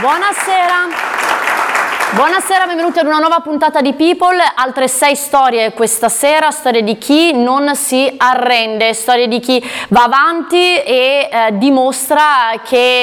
Buonasera. Buonasera, benvenuti ad una nuova puntata di People, altre 6 storie questa sera, storie di chi non si arrende, storie di chi va avanti e dimostra che